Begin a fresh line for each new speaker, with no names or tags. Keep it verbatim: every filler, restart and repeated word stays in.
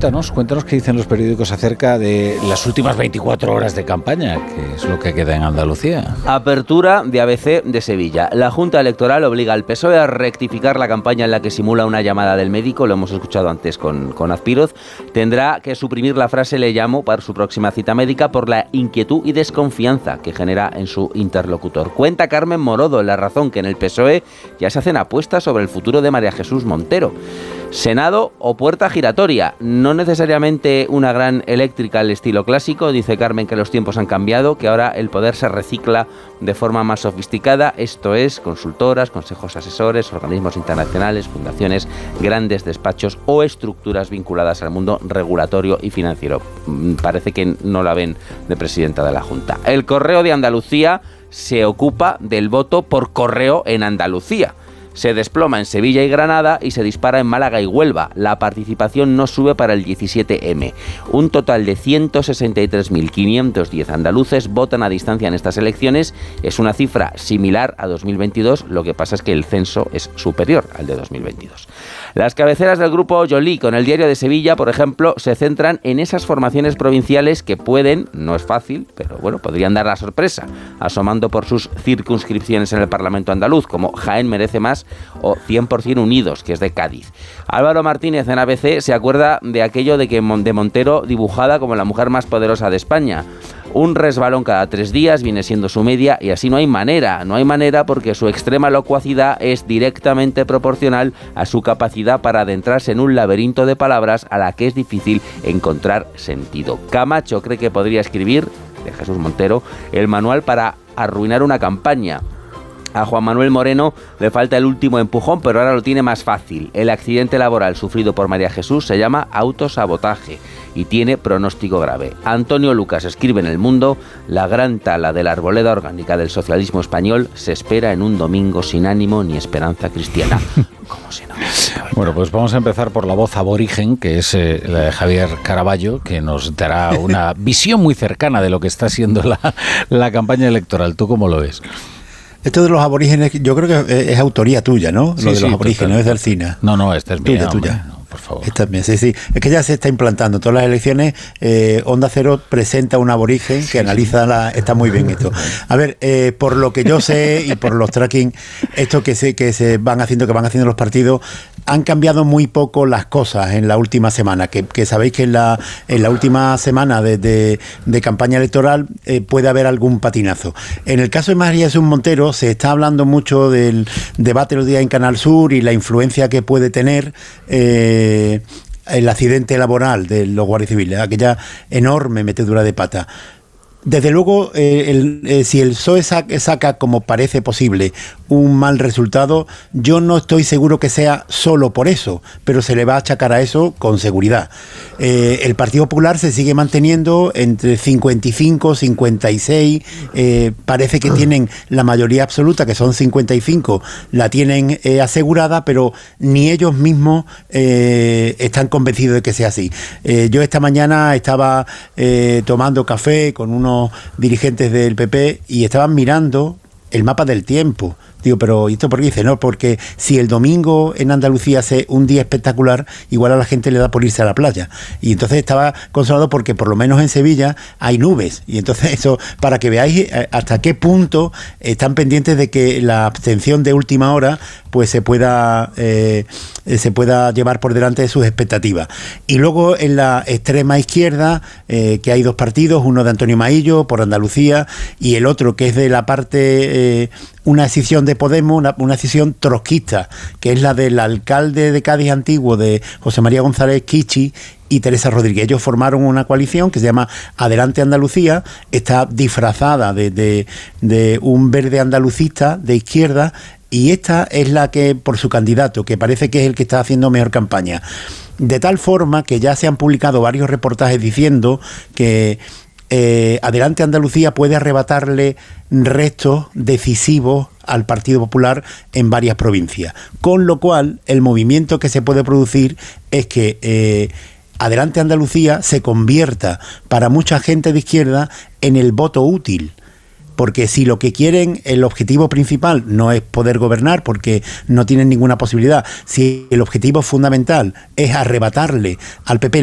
cuéntanos, cuéntanos qué dicen los periódicos acerca de las últimas veinticuatro horas de campaña, que es lo que queda en Andalucía.
Apertura de A B C de Sevilla. La Junta Electoral obliga al P S O E a rectificar la campaña en la que simula una llamada del médico, lo hemos escuchado antes con, con Azpiroz. Tendrá que suprimir la frase "le llamo" para su próxima cita médica por la inquietud y desconfianza que genera en su interlocutor. Cuenta Carmen Morodo en La Razón que en el P S O E ya se hacen apuestas sobre el futuro de María Jesús Montero. Senado o puerta giratoria, no necesariamente una gran eléctrica al estilo clásico. Dice Carmen que los tiempos han cambiado, que ahora el poder se recicla de forma más sofisticada, esto es, consultoras, consejos asesores, organismos internacionales, fundaciones, grandes despachos o estructuras vinculadas al mundo regulatorio y financiero. Parece que no la ven de presidenta de la Junta. El Correo de Andalucía se ocupa del voto por correo en Andalucía. Se desploma en Sevilla y Granada y se dispara en Málaga y Huelva. La participación no sube para el diecisiete eme. Un total de ciento sesenta y tres mil quinientos diez andaluces votan a distancia en estas elecciones. Es una cifra similar a dos mil veintidós, lo que pasa es que el censo es superior al de dos mil veintidós. Las cabeceras del grupo Joly con el Diario de Sevilla, por ejemplo, se centran en esas formaciones provinciales que pueden, no es fácil, pero bueno, podrían dar la sorpresa, asomando por sus circunscripciones en el Parlamento andaluz, como Jaén Merece Más o cien por ciento Unidos, que es de Cádiz. Álvaro Martínez en A B C se acuerda de aquello de que de Montero dibujada como la mujer más poderosa de España. Un resbalón cada tres días viene siendo su media y así no hay manera, no hay manera porque su extrema locuacidad es directamente proporcional a su capacidad para adentrarse en un laberinto de palabras a la que es difícil encontrar sentido. Camacho cree que podría escribir, de Jesús Montero, el manual para arruinar una campaña. A Juan Manuel Moreno le falta el último empujón, pero ahora lo tiene más fácil. El accidente laboral sufrido por María Jesús se llama autosabotaje y tiene pronóstico grave. Antonio Lucas escribe en El Mundo: la gran tala de la arboleda orgánica del socialismo español se espera en un domingo sin ánimo ni esperanza cristiana. Como si no.
Bueno, pues vamos a empezar por la voz aborigen, que es eh, la de Javier Caraballo, que nos dará una visión muy cercana de lo que está siendo la, la campaña electoral. ¿Tú cómo lo ves?
Esto de los aborígenes, yo creo que es autoría tuya, ¿no?
Sí,
Lo de
sí,
los aborígenes, no es del Cina.
No, no, esta es mía,
tuya, tuya.
No, por favor.
Esta es mía, sí, sí. Es que ya se está implantando. Todas las elecciones, eh, Onda Cero presenta un aborigen que sí, analiza la... Está muy bien esto. A ver, eh, por lo que yo sé y por los tracking, esto que se, que se van haciendo, que van haciendo los partidos, han cambiado muy poco las cosas en la última semana, que, que sabéis que en la, en la última semana de, de, de campaña electoral eh, puede haber algún patinazo. En el caso de María Jesús Montero se está hablando mucho del debate los días en Canal Sur y la influencia que puede tener eh, el accidente laboral de los guardias civiles, aquella enorme metedura de pata. Desde luego, eh, el, eh, si el P S O E saca, saca, como parece posible, un mal resultado, yo no estoy seguro que sea solo por eso, pero se le va a achacar a eso con seguridad. Eh, el Partido Popular se sigue manteniendo entre cincuenta y cinco, cincuenta y seis, eh, parece que tienen la mayoría absoluta, que son cincuenta y cinco, la tienen eh, asegurada, pero ni ellos mismos eh, están convencidos de que sea así. Eh, yo esta mañana estaba eh, tomando café con unos dirigentes del P P y estaban mirando el mapa del tiempo. Digo, pero ¿y esto por qué? Dice, no, porque si el domingo en Andalucía hace un día espectacular, igual a la gente le da por irse a la playa. Y entonces estaba consolado porque por lo menos en Sevilla hay nubes. Y entonces eso, para que veáis hasta qué punto están pendientes de que la abstención de última hora pues se pueda eh, se pueda llevar por delante de sus expectativas. Y luego en la extrema izquierda, eh, que hay dos partidos, uno de Antonio Maillo por Andalucía y el otro que es de la parte, eh, una decisión de Podemos, una, una decisión trotskista, que es la del alcalde de Cádiz antiguo, de José María González Kichi, y Teresa Rodríguez. Ellos formaron una coalición que se llama Adelante Andalucía, está disfrazada de, de, de un verde andalucista de izquierda, y esta es la que, por su candidato, que parece que es el que está haciendo mejor campaña. De tal forma que ya se han publicado varios reportajes diciendo que eh, Adelante Andalucía puede arrebatarle restos decisivos al Partido Popular en varias provincias. Con lo cual, el movimiento que se puede producir es que eh, Adelante Andalucía se convierta para mucha gente de izquierda en el voto útil. Porque si lo que quieren, el objetivo principal no es poder gobernar, porque no tienen ninguna posibilidad, si el objetivo fundamental es arrebatarle al P P